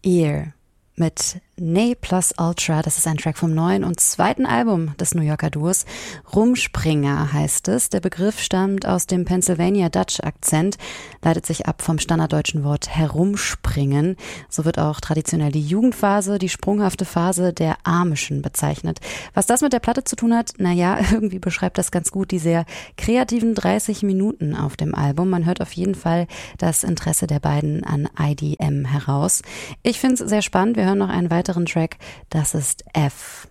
Ear mit Ne Plus Ultra. Das ist ein Track vom neuen und zweiten Album des New Yorker Duos. Rumspringer heißt es. Der Begriff stammt aus dem Pennsylvania Dutch Akzent, leitet sich ab vom standarddeutschen Wort herumspringen. So wird auch traditionell die Jugendphase, die sprunghafte Phase der Amischen bezeichnet. Was das mit der Platte zu tun hat, naja, irgendwie beschreibt das ganz gut die sehr kreativen 30 Minuten auf dem Album. Man hört auf jeden Fall das Interesse der beiden an IDM heraus. Ich finde es sehr spannend. Wir hören noch einen weiteren Track, das ist F.